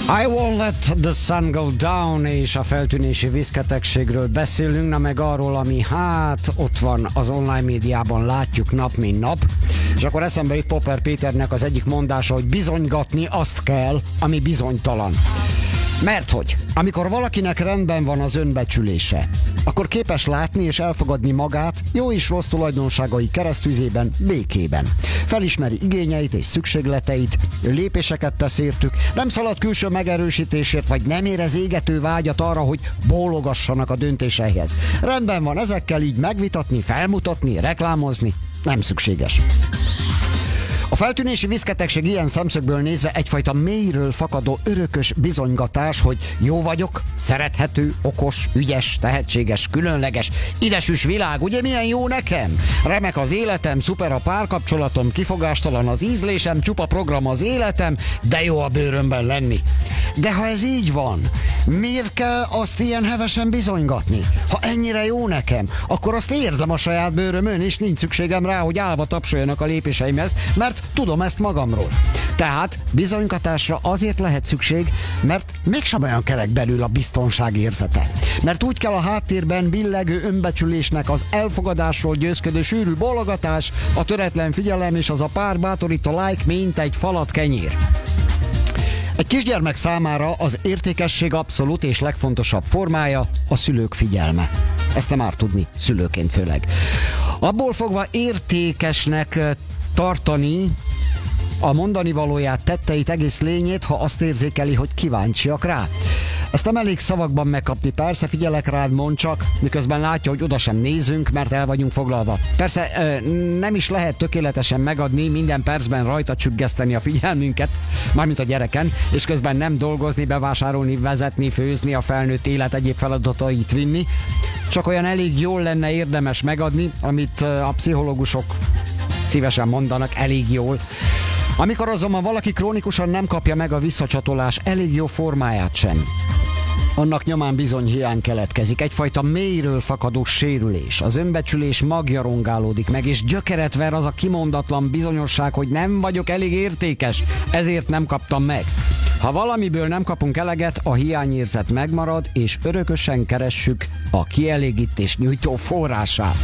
I won't let the sun go down, és a feltűnési vízketegségről beszélünk, na meg arról, ami ott van az online médiában, látjuk nap mint nap. És akkor eszembe jut Popper Péternek az egyik mondása, hogy bizonygatni azt kell, ami bizonytalan. Mert hogy, amikor valakinek rendben van az önbecsülése, akkor képes látni és elfogadni magát jó és rossz tulajdonságai keresztüzében, békében. Felismeri igényeit és szükségleteit, lépéseket tesz értük, nem szalad külső megerősítésért, vagy nem érez égető vágyat arra, hogy bólogassanak a döntéseihez. Rendben van, ezekkel így megvitatni, felmutatni, reklámozni nem szükséges. A feltűnési vízketegség ilyen szemszögből nézve egyfajta mélyről fakadó örökös bizonygatás, hogy jó vagyok, szerethető, okos, ügyes, tehetséges, különleges, idesűs világ, ugye milyen jó nekem? Remek az életem, szuper a párkapcsolatom, kifogástalan az ízlésem, csupa program az életem, de jó a bőrömben lenni. De ha ez így van, miért kell azt ilyen hevesen bizonygatni? Ha ennyire jó nekem, akkor azt érzem a saját bőrömön, és nincs szükségem rá, hogy állva tapsoljanak a lépéseimhez, mert tudom ezt magamról. Tehát bizonygatásra azért lehet szükség, mert mégsem olyan kerek belül a biztonság érzete. Mert úgy kell a háttérben billegő önbecsülésnek az elfogadásról győzködő sűrű bólogatás, a töretlen figyelem és az a pár bátorító like, mint egy falat kenyér. Egy kisgyermek számára az értékesség abszolút és legfontosabb formája a szülők figyelme. Ezt nem árt tudni, szülőként főleg. Abból fogva értékesnek tartani a mondani valóját, tetteit, egész lényét, ha azt érzékeli, hogy kíváncsiak rá. Ezt nem elég szavakban megkapni, persze figyelek rád, mondd csak, miközben látja, hogy oda sem nézünk, mert el vagyunk foglalva. Persze nem is lehet tökéletesen megadni, minden percben rajta csüggeszteni a figyelmünket, mármint a gyereken, és közben nem dolgozni, bevásárolni, vezetni, főzni, a felnőtt élet egyéb feladatait vinni. Csak olyan elég jól lenne érdemes megadni, amit a pszichológusok szívesen mondanak, elég jól. Amikor azonban valaki krónikusan nem kapja meg a visszacsatolás elég jó formáját sem, annak nyomán bizony hiány keletkezik, egyfajta mélyről fakadó sérülés. Az önbecsülés magja rongálódik meg, és gyökeret ver az a kimondatlan bizonyosság, hogy nem vagyok elég értékes, ezért nem kaptam meg. Ha valamiből nem kapunk eleget, a hiányérzet megmarad, és örökösen keressük a kielégítés nyújtó forrását.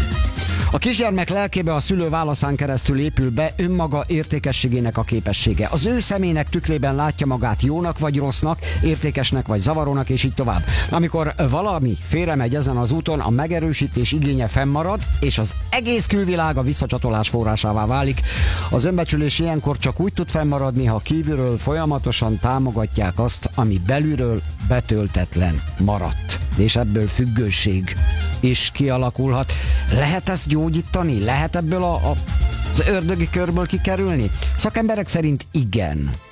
A kisgyermek lelkébe a szülő válaszán keresztül épül be önmaga értékességének a képessége. Az ő szemének tükrében látja magát jónak vagy rossznak, értékesnek vagy zavarónak, és így tovább. Amikor valami félremegy ezen az úton, a megerősítés igénye fennmarad, és az egész külvilág a visszacsatolás forrásává válik. Az önbecsülés ilyenkor csak úgy tud fennmaradni, ha kívülről folyamatosan támogatják azt, ami belülről betöltetlen maradt. És ebből függőség is kialakulhat. Lehet ezt gyógyítani? Lehet ebből az ördögi körből kikerülni? Szakemberek szerint igen.